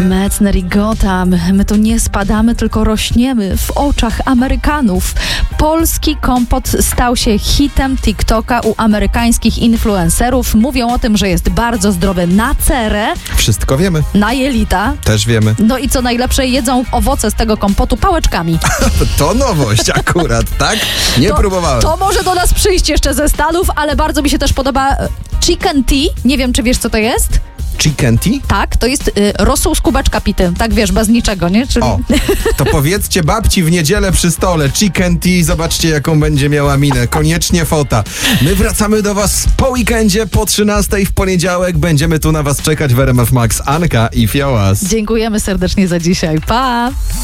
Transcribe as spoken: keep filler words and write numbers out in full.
Metzner i Gotham. My tu nie spadamy, tylko rośniemy w oczach Amerykanów. Polski kompot stał się hitem TikToka u amerykańskich influencerów. Mówią o tym, że jest bardzo zdrowy na cerę, Wszystko wiemy. na jelita. Też wiemy. No i co najlepsze, jedzą owoce z tego kompotu pałeczkami. To nowość akurat, tak? Nie to, próbowałem. To może do nas przyjść jeszcze ze Stanów, ale bardzo mi się też podoba e, chicken tea. Nie wiem, czy wiesz, co to jest? Chicken tea? Tak, to jest y, rosół z kubeczka pity. Tak wiesz, bez niczego, nie? Czyli... O, to powiedzcie babci w niedzielę przy stole chicken tea, zobaczcie jaką będzie miała minę. Koniecznie fota. My wracamy do was po weekendzie, po trzynastej w poniedziałek. Będziemy tu na was czekać w R M F Max. Anka i Fiołas. Dziękujemy serdecznie za dzisiaj. Pa!